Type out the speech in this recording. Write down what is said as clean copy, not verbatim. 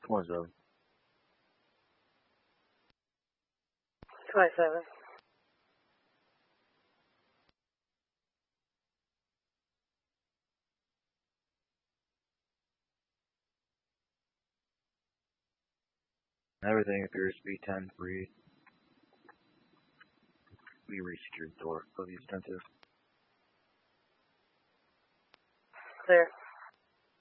What's up? 27. Everything appears to be 10-3. We resecured the door of the extensive. Clear.